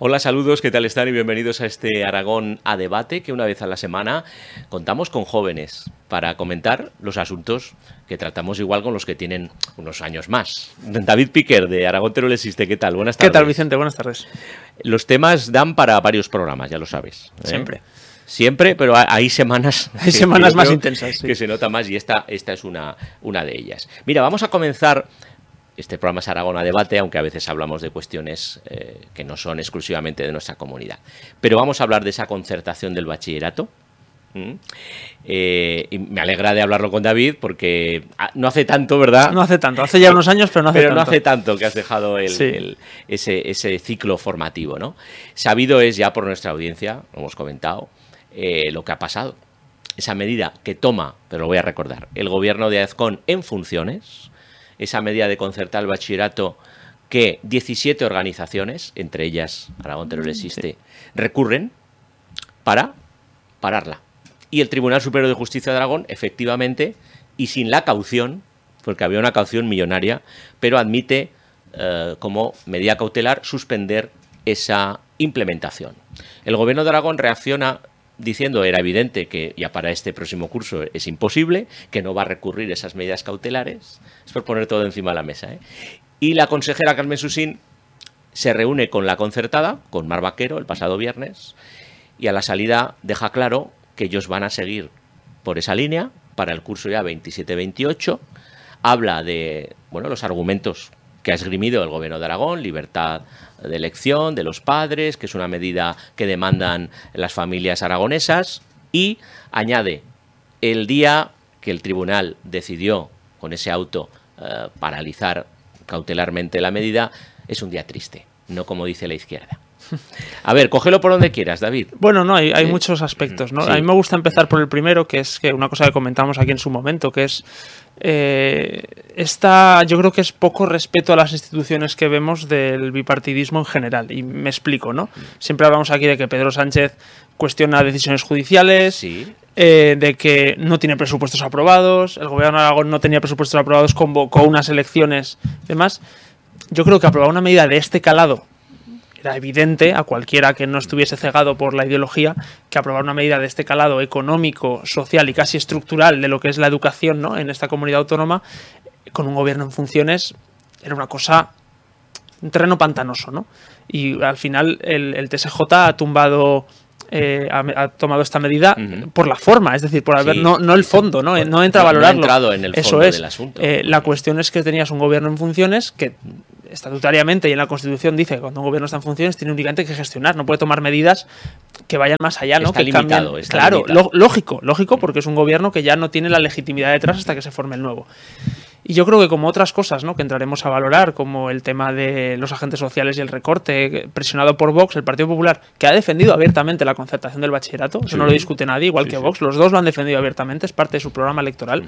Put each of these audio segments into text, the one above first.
Hola, saludos, ¿qué tal están? Y bienvenidos a este Aragón a Debate, que una vez a la semana contamos con jóvenes para comentar los asuntos que tratamos igual con los que tienen unos años más. David Piquer, de Aragón Teruel Existe, ¿qué tal? Buenas tardes. ¿Qué tal, Vicente? Buenas tardes. Los temas dan para varios programas, ya lo sabes. Siempre. Siempre, pero hay semanas... Hay semanas más intensas, sí. Que se nota más, y esta es una de ellas. Mira, vamos a comenzar... Este programa es Aragón a Debate, aunque a veces hablamos de cuestiones que no son exclusivamente de nuestra comunidad. Pero vamos a hablar de esa concertación del bachillerato. Y me alegra de hablarlo con David, porque no hace tanto, ¿verdad? No hace tanto, hace ya unos años, pero no hace tanto. Pero no hace tanto que has dejado ese ciclo formativo, ¿no? Sabido es ya por nuestra audiencia, lo hemos comentado, lo que ha pasado. Esa medida que toma, pero lo voy a recordar, el gobierno de Azcón en funciones... Esa medida de concertar el bachillerato que 17 organizaciones, entre ellas Aragón Teruel Existe, recurren para pararla. Y el Tribunal Superior de Justicia de Aragón, efectivamente, y sin la caución, porque había una caución millonaria, pero admite como medida cautelar suspender esa implementación. El Gobierno de Aragón reacciona diciendo, era evidente que ya para este próximo curso es imposible, que no va a recurrir esas medidas cautelares. Es por poner todo encima de la mesa, ¿eh? Y la consejera Carmen Susín se reúne con la concertada, con Mar Vaquero, el pasado viernes, y a la salida deja claro que ellos van a seguir por esa línea para el curso ya 27-28. Habla de los argumentos que ha esgrimido el Gobierno de Aragón, libertad de elección de los padres, que es una medida que demandan las familias aragonesas, y añade, el día que el tribunal decidió con ese auto paralizar cautelarmente la medida, es un día triste, no como dice la izquierda. A ver, cógelo por donde quieras, David. Bueno, no, hay muchos aspectos, ¿no? Sí. A mí me gusta empezar por el primero, que es una cosa que comentamos aquí en su momento, que es yo creo que es poco respeto a las instituciones que vemos del bipartidismo en general, y me explico, ¿no? Siempre hablamos aquí de que Pedro Sánchez cuestiona decisiones judiciales, Sí. De que no tiene presupuestos aprobados, el Gobierno de Aragón no tenía presupuestos aprobados, convocó unas elecciones y demás. Yo creo que aprobar una medida de este calado era evidente a cualquiera que no estuviese cegado por la ideología, que aprobar una medida de este calado económico, social y casi estructural de lo que es la educación, ¿no?, en esta comunidad autónoma, con un gobierno en funciones, era una cosa, un terreno pantanoso, ¿no? Y al final el TSJ ha tumbado... ha tomado esta medida por la forma, es decir, por haber no el fondo, no entra a valorarlo. No ha entrado en el fondo del asunto. La cuestión es que tenías un gobierno en funciones que estatutariamente y en la Constitución dice que cuando un gobierno está en funciones tiene únicamente que gestionar, no puede tomar medidas que vayan más allá, ¿no? Está que limitado, cambien. está Claro, limitado. lógico, porque es un gobierno que ya no tiene la legitimidad detrás hasta que se forme el nuevo. Y yo creo que como otras cosas, ¿no?, que entraremos a valorar, como el tema de los agentes sociales y el recorte, presionado por Vox, el Partido Popular, que ha defendido abiertamente la concertación del bachillerato, eso no lo discute nadie, igual que Vox, los dos lo han defendido abiertamente, es parte de su programa electoral.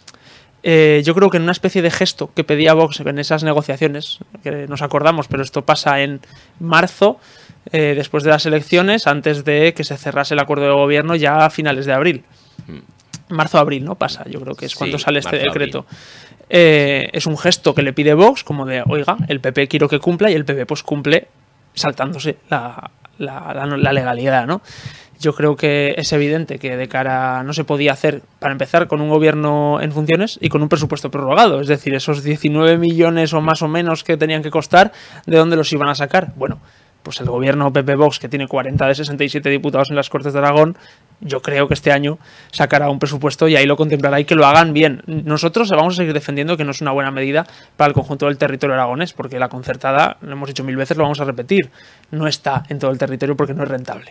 Yo creo que en una especie de gesto que pedía Vox en esas negociaciones, que nos acordamos, pero esto pasa en marzo, después de las elecciones, antes de que se cerrase el acuerdo de gobierno ya a finales de abril. Marzo-abril, ¿no? Pasa, yo creo que es cuando sale este decreto. Es un gesto que le pide Vox, como de, oiga, el PP quiero que cumpla, y el PP pues cumple saltándose la legalidad, ¿no? Yo creo que es evidente que de cara no se podía hacer, para empezar, con un gobierno en funciones y con un presupuesto prorrogado. Es decir, esos 19 millones o más o menos que tenían que costar, ¿de dónde los iban a sacar? Bueno, pues el gobierno PP-Vox, que tiene 40 de 67 diputados en las Cortes de Aragón, yo creo que este año sacará un presupuesto y ahí lo contemplará, y que lo hagan bien. Nosotros vamos a seguir defendiendo que no es una buena medida para el conjunto del territorio aragonés, porque la concertada, lo hemos dicho 1000 veces, lo vamos a repetir, no está en todo el territorio porque no es rentable.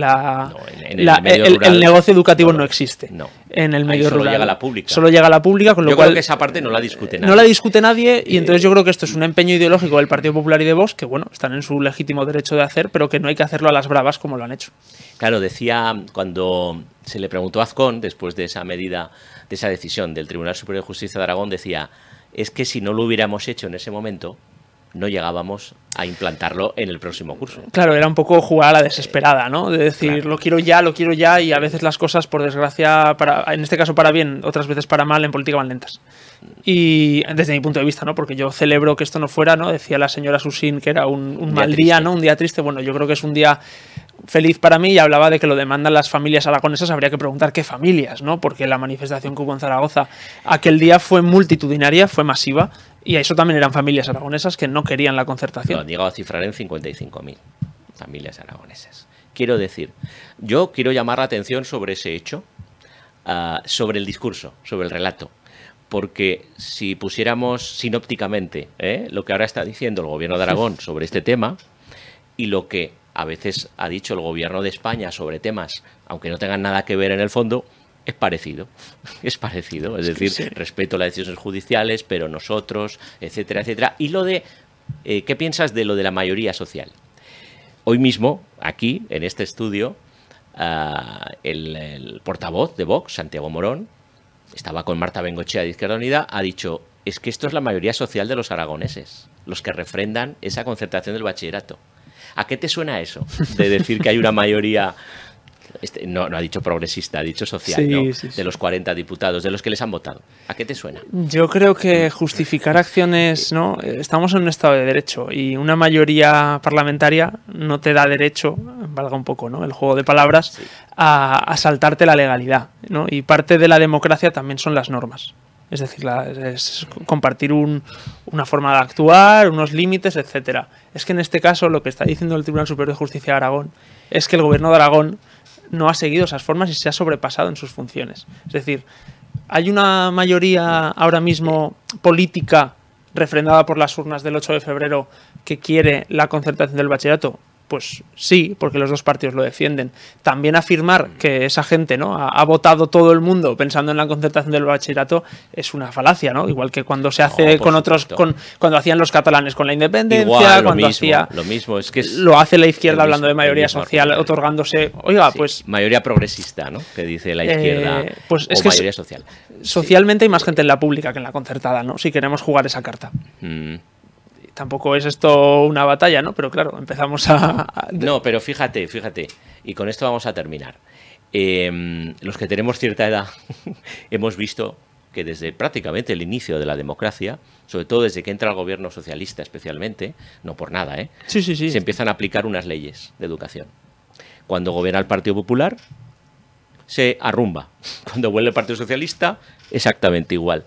El negocio educativo no existe en el medio rural. Solo llega a la pública. Solo llega a la pública, con lo cual creo que esa parte no la discute nadie. No la discute nadie, y entonces yo creo que esto es un empeño ideológico del Partido Popular y de Vox, que bueno, están en su legítimo derecho de hacer, pero que no hay que hacerlo a las bravas como lo han hecho. Claro, decía, cuando se le preguntó a Azcón, después de esa medida, de esa decisión del Tribunal Superior de Justicia de Aragón, decía, es que si no lo hubiéramos hecho en ese momento, no llegábamos a implantarlo en el próximo curso. Claro, era un poco jugar a la desesperada, ¿no? De decir, claro, lo quiero ya, y a veces las cosas, por desgracia, en este caso para bien, otras veces para mal, en política van lentas. Y desde mi punto de vista, ¿no? Porque yo celebro que esto no fuera, ¿no? Decía la señora Susín que era un mal día, ¿no? Un día triste. Bueno, yo creo que es un día feliz para mí, y hablaba de que lo demandan las familias aragonesas. Habría que preguntar qué familias, ¿no? Porque la manifestación que hubo en Zaragoza aquel día fue multitudinaria, fue masiva, y eso también eran familias aragonesas que no querían la concertación. Lo han llegado a cifrar en 55.000 familias aragonesas. Quiero decir, yo quiero llamar la atención sobre ese hecho, sobre el discurso, sobre el relato. Porque si pusiéramos sinópticamente lo que ahora está diciendo el gobierno de Aragón sobre este tema y lo que a veces ha dicho el gobierno de España sobre temas, aunque no tengan nada que ver en el fondo, es parecido. Es parecido. Es decir, sí, respeto las decisiones judiciales, pero nosotros, etcétera, etcétera. Y lo de, ¿qué piensas de lo de la mayoría social? Hoy mismo, aquí, en este estudio, el portavoz de Vox, Santiago Morón, estaba con Marta Bengoechea de Izquierda Unida, ha dicho, es que esto es la mayoría social de los aragoneses, los que refrendan esa concertación del bachillerato. ¿A qué te suena eso? De decir que hay una mayoría, no ha dicho progresista, ha dicho social, sí, ¿no? Sí, sí. De los 40 diputados, de los que les han votado. ¿A qué te suena? Yo creo que justificar acciones, ¿no? Estamos en un Estado de Derecho y una mayoría parlamentaria no te da derecho, valga un poco, ¿no? El juego de palabras, sí, a saltarte la legalidad, ¿no? Y parte de la democracia también son las normas. Es decir, es compartir una forma de actuar, unos límites, etcétera. Es que en este caso lo que está diciendo el Tribunal Superior de Justicia de Aragón es que el gobierno de Aragón no ha seguido esas formas y se ha sobrepasado en sus funciones. Es decir, hay una mayoría ahora mismo política refrendada por las urnas del 8 de febrero que quiere la concertación del bachillerato. Pues sí, porque los dos partidos lo defienden. También afirmar que esa gente, ¿no?, ha votado todo el mundo pensando en la concertación del bachillerato es una falacia, ¿no? Igual que cuando se hace con otros, cuando hacían los catalanes con la independencia, igual, cuando lo mismo, es que lo hace la izquierda hablando de mayoría social, otorgándose, oiga, sí, pues mayoría progresista, ¿no? Que dice la izquierda, pues es o que mayoría social. Socialmente hay más gente en la pública que en la concertada, ¿no? Si queremos jugar esa carta. Tampoco es esto una batalla, ¿no? Pero claro, empezamos a... No, pero fíjate, y con esto vamos a terminar. Los que tenemos cierta edad hemos visto que desde prácticamente el inicio de la democracia, sobre todo desde que entra el gobierno socialista especialmente, no por nada, sí. Se empiezan a aplicar unas leyes de educación. Cuando gobierna el Partido Popular, se arrumba. Cuando vuelve el Partido Socialista, exactamente igual.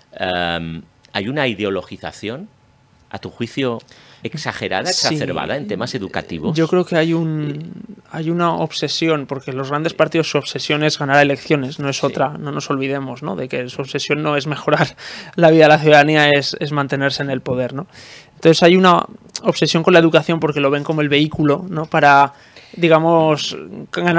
Hay una ideologización, a tu juicio, exagerada, exacerbada, sí, en temas educativos. Yo creo que hay una obsesión, porque los grandes partidos su obsesión es ganar elecciones, no es otra, no nos olvidemos, ¿no?, de que su obsesión no es mejorar la vida de la ciudadanía, es mantenerse en el poder, ¿no? Entonces hay una obsesión con la educación porque lo ven como el vehículo, ¿no?, para, digamos, ganar